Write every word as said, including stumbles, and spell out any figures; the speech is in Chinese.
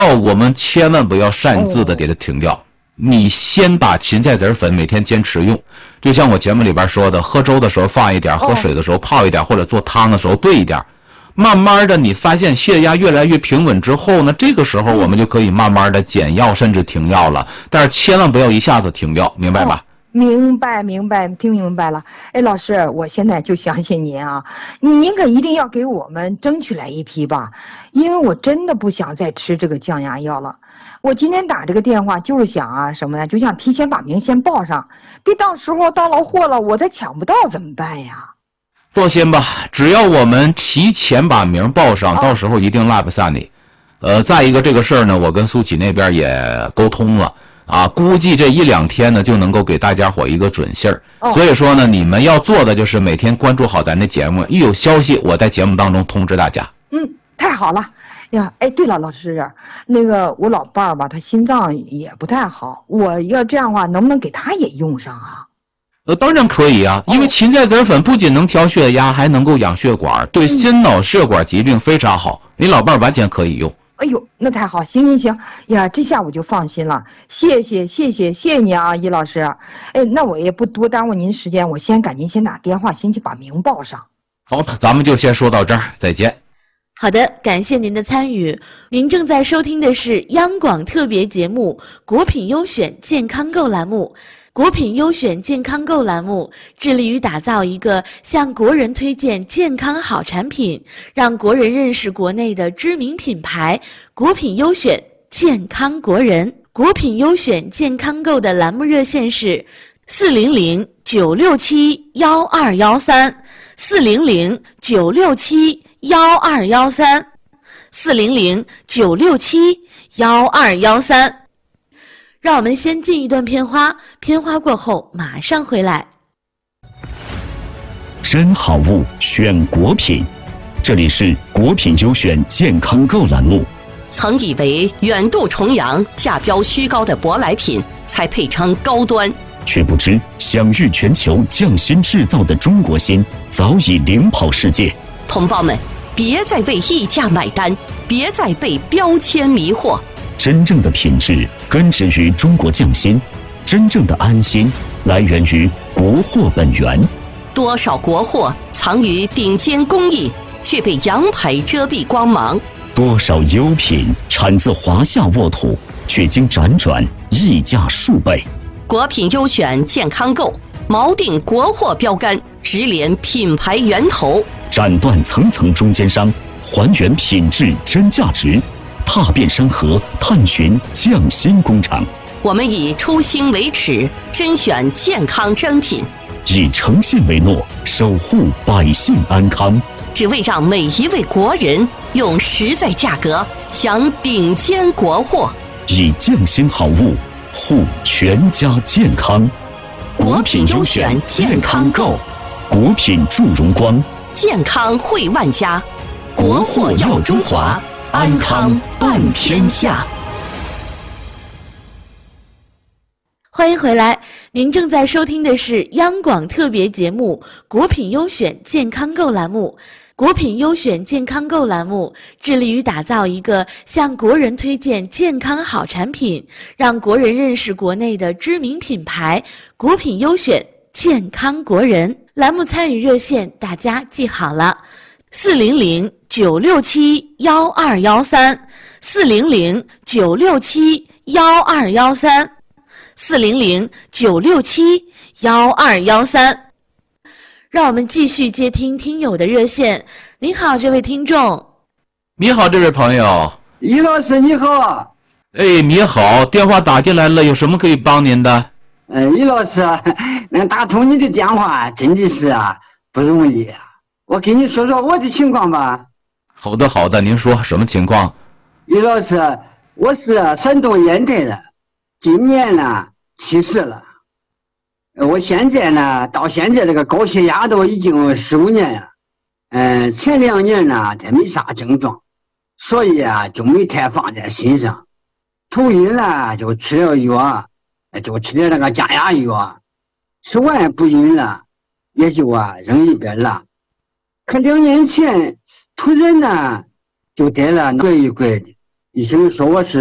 哦，我们千万不要擅自的给它停掉。你先把芹菜籽粉每天坚持用，就像我节目里边说的，喝粥的时候放一点，喝水的时候泡一点，或者做汤的时候兑一点。慢慢的，你发现血压越来越平稳之后呢，这个时候我们就可以慢慢的减药，甚至停药了。但是千万不要一下子停药，明白吧？ 明白明白，听明白了。哎，老师，我现在就相信您啊，您可一定要给我们争取来一批吧，因为我真的不想再吃这个降压药了。我今天打这个电话就是想啊什么呢？就想提前把名先报上，别到时候到了货了我再抢不到怎么办呀？ 放心吧，只要我们提前把名报上，到时候一定落不下你。呃，再一个这个事儿呢，我跟苏启那边也沟通了。啊，估计这一两天呢就能够给大家伙一个准信儿、哦。所以说呢，你们要做的就是每天关注好咱的节目，一有消息我在节目当中通知大家。 嗯，太好了呀！哎，对了，老师，那个我老伴儿吧，他心脏也不太好，我要这样的话，能不能给他也用上啊？ 呃，当然可以啊，因为芹菜籽粉不仅能调血压，还能够养血管，对心脑血管疾病非常好。你老伴儿完全可以用。 哎呦，那太好，行行行呀，这下我就放心了。谢谢谢谢谢谢你啊，易老师。哎，那我也不多耽误您时间，我先赶紧先打电话，先去把名报上。 好，咱们就先说到这儿，再见。 好的，感谢您的参与。您正在收听的是央广特别节目《国品优选健康购》栏目。国品优选健康购栏目致力于打造一个向国人推荐健康好产品，让国人认识国内的知名品牌。国品优选健康国人，国品优选健康购的栏目热线是四零零九六七幺二幺三，四零零九六七幺二幺三，四零零九六七幺二幺三。让我们先进一段片花，片花过后马上回来。 真好物选国品，这里是国品优选健康购栏目。 曾以为远渡重洋、价标虚高的舶来品才配称高端， 却不知享誉全球匠心制造的中国心早已领跑世界。 同胞们，别再为溢价买单，别再被标签迷惑。 真正的品质根植于中国匠心，真正的安心来源于国货本源。 多少国货藏于顶尖工艺，却被洋牌遮蔽光芒； 多少优品产自华夏沃土，却经辗转溢价数倍。 国品优选健康购，锚定国货标杆，直连品牌源头， 斩断层层中间商，还原品质真价值。踏遍山河，探寻匠心工厂。 我们以初心为尺，甄选健康真品； 以诚信为诺，守护百姓安康。 只为让每一位国人用实在价格享顶尖国货， 以匠心好物护全家健康。 国品优选健康购， 国品助荣光， 健康惠万家，国货耀中华，安康伴天下。 欢迎回来，您正在收听的是央广特别节目《国品优选健康购》栏目。国品优选健康购栏目致力于打造一个向国人推荐健康好产品，让国人认识国内的知名品牌。国品优选健康国人栏目参与热线大家记好了，四零零九六七幺二幺三，四零零九六七幺二幺三，四零零九六七幺二幺三。让我们继续接听听友的热线。您好，这位听众。 你好，这位朋友。 于老师你好。 哎，你好，电话打进来了，有什么可以帮您的？ 呃，于老师，能打通你的电话真的是啊不容易啊。我跟你说说我的情况吧。 好的好的，您说什么情况？ 于老师，我是山东烟台的，今年呢七十了。我现在呢到现在这个高血压都已经十五年了。嗯、呃，前两年呢它没啥症状，所以啊就没太放在心上。头晕了就吃了药，就吃点那个降压药，吃完不晕了，也就啊扔一边了。可两年前突然呢就得了怪一怪的， 医生说我是